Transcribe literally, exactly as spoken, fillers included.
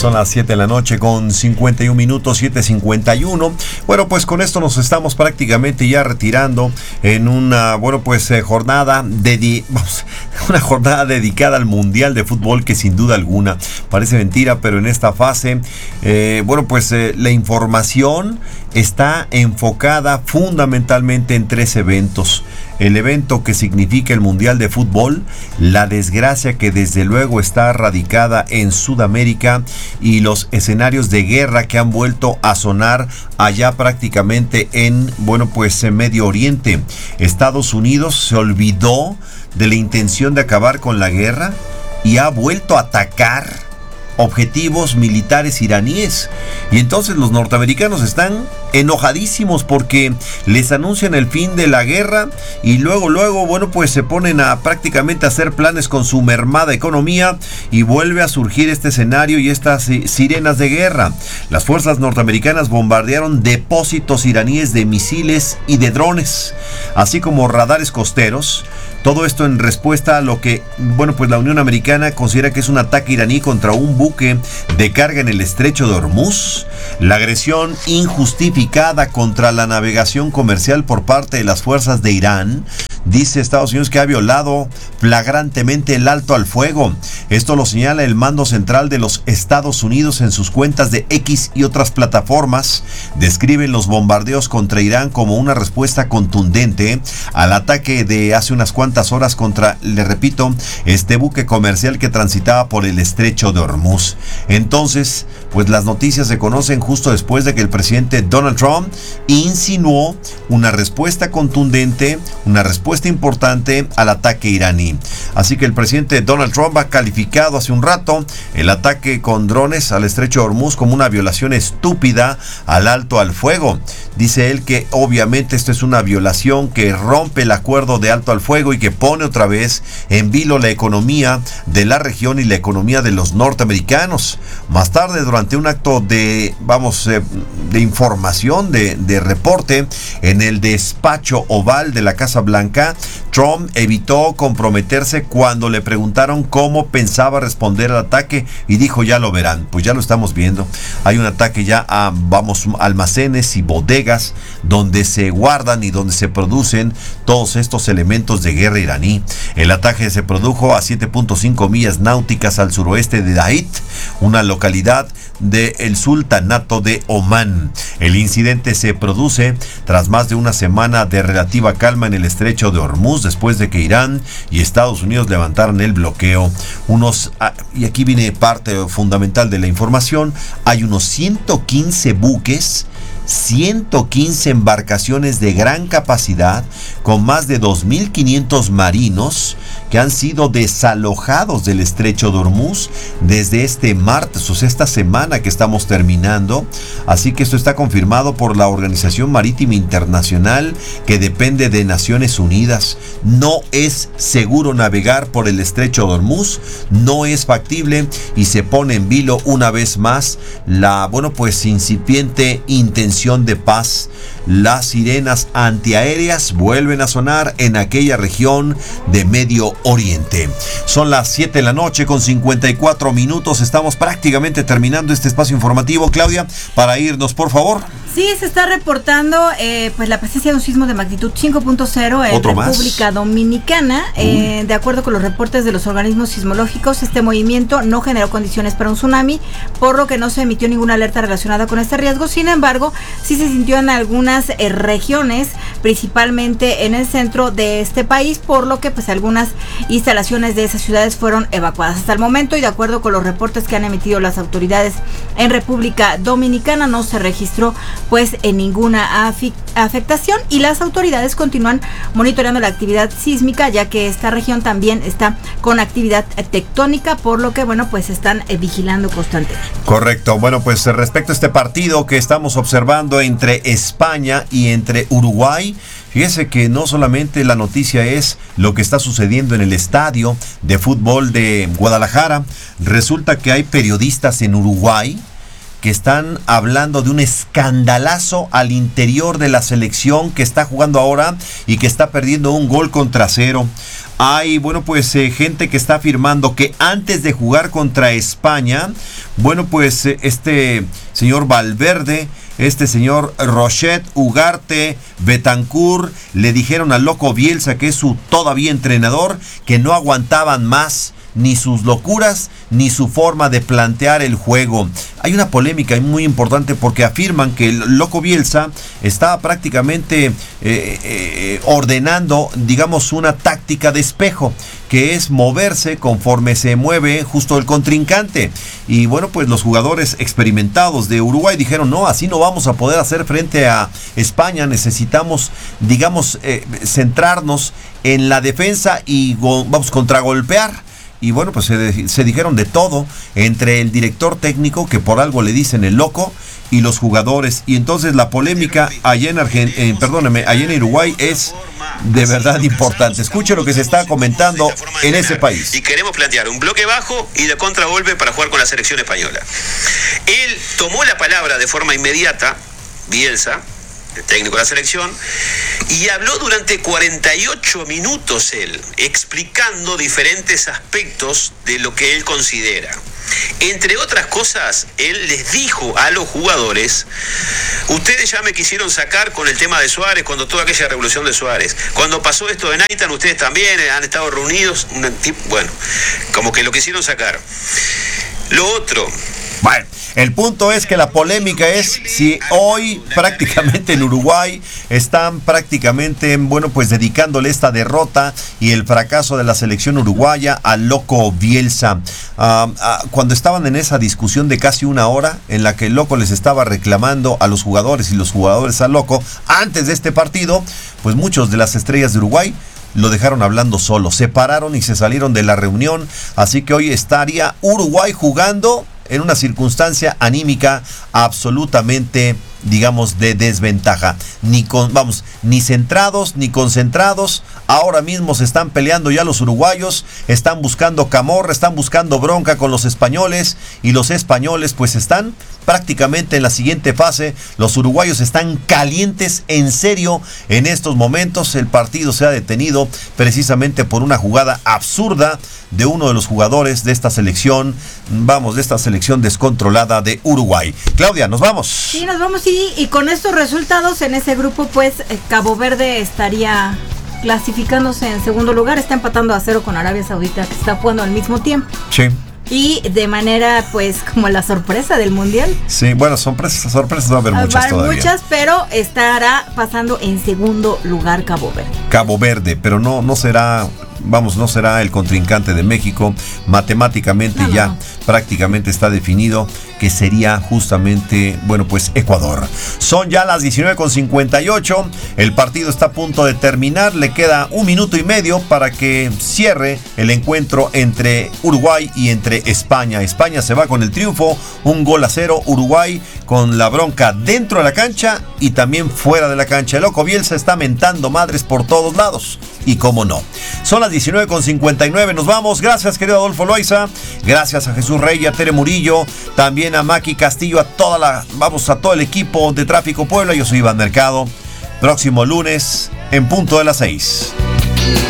Son las siete de la noche con cincuenta y un minutos, siete cincuenta y uno. Bueno, pues con esto nos estamos prácticamente ya retirando en una, bueno, pues eh, jornada de, vamos, una jornada dedicada al Mundial de Fútbol, que sin duda alguna parece mentira, pero en esta fase, eh, bueno, pues eh, la información está enfocada fundamentalmente en tres eventos. El evento que significa el Mundial de Fútbol, la desgracia que desde luego está radicada en Sudamérica y los escenarios de guerra que han vuelto a sonar allá prácticamente en, bueno, pues en Medio Oriente. Estados Unidos se olvidó de la intención de acabar con la guerra y ha vuelto a atacar objetivos militares iraníes, y entonces los norteamericanos están enojadísimos porque les anuncian el fin de la guerra y luego luego bueno pues se ponen a prácticamente hacer planes con su mermada economía y vuelve a surgir este escenario y estas sirenas de guerra. Las fuerzas norteamericanas bombardearon depósitos iraníes de misiles y de drones, así como radares costeros. Todo esto en respuesta a lo que, bueno, pues la Unión Americana considera que es un ataque iraní contra un buque de carga en el estrecho de Hormuz. La agresión injustificada contra la navegación comercial por parte de las fuerzas de Irán. Dice Estados Unidos que ha violado flagrantemente el alto al fuego. Esto lo señala el mando central de los Estados Unidos en sus cuentas de X y otras plataformas. Describen los bombardeos contra Irán como una respuesta contundente al ataque de hace unas cuantas horas contra, le repito, este buque comercial que transitaba por el estrecho de Hormuz. Entonces, pues las noticias se conocen justo después de que el presidente Donald Trump insinuó una respuesta contundente, una respuesta importante al ataque iraní. Así que el presidente Donald Trump ha calificado hace un rato el ataque con drones al estrecho de Hormuz como una violación estúpida al alto al fuego. Dice él que obviamente esto es una violación que rompe el acuerdo de alto al fuego y que pone otra vez en vilo la economía de la región y la economía de los norteamericanos. Más tarde, durante un acto de, vamos, eh, de información, de, de reporte en el despacho oval de la Casa Blanca, Trump evitó comprometerse cuando le preguntaron cómo pensaba responder al ataque y dijo: ya lo verán. Pues ya lo estamos viendo. Hay un ataque ya a, vamos, almacenes y bodegas donde se guardan y donde se producen todos estos elementos de guerra iraní. El ataque se produjo a siete punto cinco millas náuticas al suroeste de Da'it, una localidad del Sultanato de Omán. El incidente se produce tras más de una semana de relativa calma en el estrecho de Hormuz, después de que Irán y Estados Unidos levantaran el bloqueo. Unos, y aquí viene parte fundamental de la información, hay unos ciento quince buques, ciento quince embarcaciones de gran capacidad con más de dos mil quinientos marinos que han sido desalojados del estrecho de Hormuz desde este martes, o sea, esta semana que estamos terminando. Así que esto está confirmado por la Organización Marítima Internacional, que depende de Naciones Unidas. No es seguro navegar por el estrecho de Hormuz, no es factible y se pone en vilo una vez más la, bueno, pues incipiente intención de paz. Las sirenas antiaéreas vuelven a sonar en aquella región de Medio Oriente. Son las siete de la noche con cincuenta y cuatro minutos. Estamos prácticamente terminando este espacio informativo, Claudia, para irnos, por favor. Sí, se está reportando eh, pues la presencia de un sismo de magnitud cinco punto cero en República más? Dominicana. Eh, de acuerdo con los reportes de los organismos sismológicos, este movimiento no generó condiciones para un tsunami, por lo que no se emitió ninguna alerta relacionada con este riesgo. Sin embargo, sí se sintió en algunas eh, regiones, principalmente en el centro de este país, por lo que pues algunas instalaciones de esas ciudades fueron evacuadas hasta el momento, y de acuerdo con los reportes que han emitido las autoridades en República Dominicana, no se registró pues en ninguna afi- afectación, y las autoridades continúan monitoreando la actividad sísmica, ya que esta región también está con actividad tectónica, por lo que bueno pues están eh, vigilando constantemente. Correcto. Bueno, pues respecto a este partido que estamos observando entre España y entre Uruguay, fíjese que no solamente la noticia es lo que está sucediendo en el estadio de fútbol de Guadalajara. Resulta que hay periodistas en Uruguay que están hablando de un escandalazo al interior de la selección que está jugando ahora y que está perdiendo un gol contra cero. Hay, bueno, pues eh, gente que está afirmando que antes de jugar contra España, bueno, pues eh, este señor Valverde, este señor Rochet, Ugarte, Betancourt, le dijeron al loco Bielsa, que es su todavía entrenador, que no aguantaban más ni sus locuras, ni su forma de plantear el juego. Hay una polémica muy importante porque afirman que el loco Bielsa estaba prácticamente eh, eh, ordenando, digamos, una táctica de espejo, que es moverse conforme se mueve justo el contrincante. Y bueno, pues los jugadores experimentados de Uruguay dijeron, no, así no vamos a poder hacer frente a España, necesitamos, digamos, eh, centrarnos en la defensa y go- vamos contragolpear. Y bueno, pues se, de, se dijeron de todo entre el director técnico, que por algo le dicen el loco, y los jugadores. Y entonces la polémica allá en, Argen, eh, perdóneme, allá en Uruguay es de verdad importante. Escuche lo que se está comentando en ese país. Y queremos plantear un bloque bajo y de contragolpe para jugar con la selección española. Él tomó la palabra de forma inmediata, Bielsa, el técnico de la selección, y habló durante cuarenta y ocho minutos él, explicando diferentes aspectos de lo que él considera. Entre otras cosas, él les dijo a los jugadores, ustedes ya me quisieron sacar con el tema de Suárez, cuando toda aquella revolución de Suárez, cuando pasó esto de Naitan, ustedes también han estado reunidos, bueno, como que lo quisieron sacar. Lo otro... Bueno, el punto es que la polémica es si hoy prácticamente en Uruguay están prácticamente, bueno, pues dedicándole esta derrota y el fracaso de la selección uruguaya al loco Bielsa. Uh, uh, cuando estaban en esa discusión de casi una hora en la que el loco les estaba reclamando a los jugadores y los jugadores al loco, antes de este partido, pues muchos de las estrellas de Uruguay lo dejaron hablando solo, se pararon y se salieron de la reunión, así que hoy estaría Uruguay jugando en una circunstancia anímica absolutamente, digamos, de desventaja. Ni con, vamos, ni centrados, ni concentrados. Ahora mismo se están peleando ya los uruguayos, están buscando camorra, están buscando bronca con los españoles, y los españoles pues están prácticamente en la siguiente fase. Los uruguayos están calientes en serio en estos momentos. El partido se ha detenido precisamente por una jugada absurda de uno de los jugadores de esta selección, vamos, de esta selección descontrolada de Uruguay. Claudia, nos vamos. Sí, nos vamos, y, y con estos resultados en ese grupo, pues eh, Cabo Verde estaría clasificándose en segundo lugar, está empatando a cero con Arabia Saudita, que está jugando al mismo tiempo. Sí. Y de manera, pues, como la sorpresa del Mundial. Sí, bueno, sorpresas, sorpresas va a haber muchas todavía. Muchas, pero estará pasando en segundo lugar Cabo Verde. Cabo Verde, pero no, no será, vamos, no será el contrincante de México. Matemáticamente no, ya no. prácticamente está definido que sería justamente, bueno, pues Ecuador. Son ya las diecinueve con cincuenta y ocho, el partido está a punto de terminar, le queda un minuto y medio para que cierre el encuentro entre Uruguay y entre España. España se va con el triunfo, un gol a cero, Uruguay con la bronca dentro de la cancha y también fuera de la cancha. El loco Bielsa está mentando madres por todos lados, y cómo no. Son las diecinueve con cincuenta y nueve, nos vamos. Gracias, querido Adolfo Loaiza, gracias a Jesús Rey, a Tere Murillo, también a Maki Castillo, a toda la, vamos, a todo el equipo de Tráfico Puebla. Yo soy Iván Mercado. Próximo lunes en punto de las seis.